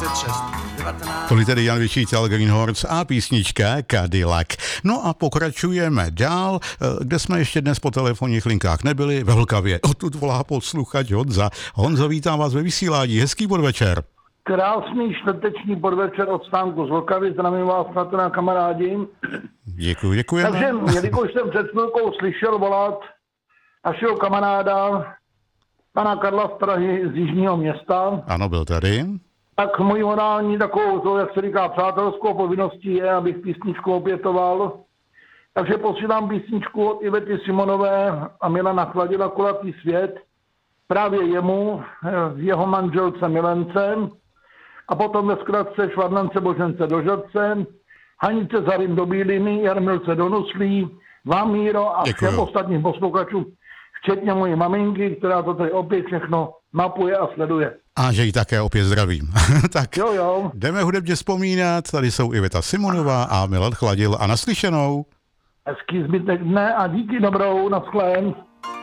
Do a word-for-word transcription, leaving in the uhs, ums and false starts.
šest devatenáct. Tolik tedy Jan Vyčítal, Greenhorns a písnička Cadillac. No a pokračujeme dál, kde jsme ještě dnes po telefonních linkách nebyli, ve Vltavě. Odtud volá posluchač Honza. Honzo, vítám vás ve vysílání, hezký podvečer. Krásný čtvrteční podvečer od stánku z Vltavy, zdravím vás, přátelé, kamarádi. Děkuji, děkujeme. Takže, jelikož jsem před chvilkou slyšel volat našeho kamaráda, pana Karla z Prahy z Jižního Města. Ano, byl tady. Tak mojí morální takovou, to, jak se říká, přátelskou povinností je, abych písničku opětoval. Takže posílám písničku od Ivety Simonové a Milana Chladila Kulatý svět. Právě jemu, jeho manželce Milence. A potom ve zkratce Švadlence Božence do Žadce, Hanice Zarin do Bíliny, Jarmilce do Nuslí, vám, Míro, a všem ostatním posluchačům, včetně mojí maminky, která to tady opět všechno mapuje a sleduje. A že ji také opět zdravím. Tak jo, jo. Jdeme hudebně vzpomínat, tady jsou Iveta Simonová a Milan Chladil a naslyšenou. Hezký zbytek dne a díky dobrou, naschlén.